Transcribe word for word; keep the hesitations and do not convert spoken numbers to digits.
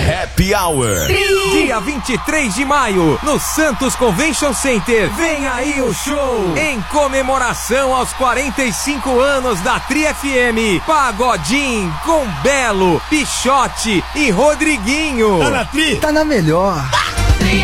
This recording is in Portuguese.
Happy Hour. Dia vinte e três de maio, no Santos Convention Center. Vem aí o show em comemoração aos quarenta e cinco anos da Tri F M. Pagodinho com Belo, Pichote e Rodriguinho. Tá na Tri? Tá na melhor.